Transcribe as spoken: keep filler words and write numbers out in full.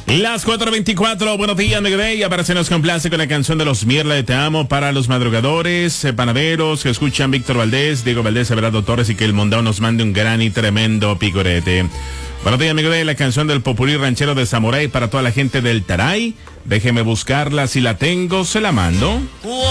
Las cuatro veinticuatro, buenos días, Megray. Aparece nos complace con la canción de los Mierda de Te Amo para los madrugadores, eh, panaderos que escuchan Víctor Valdés, Diego Valdés, Everardo Torres y que el Mondao nos mande un gran y tremendo picorete. Buenos días, Megray. La canción del popurrí ranchero de Samurai para toda la gente del Taray. Déjeme buscarla, si la tengo, se la mando.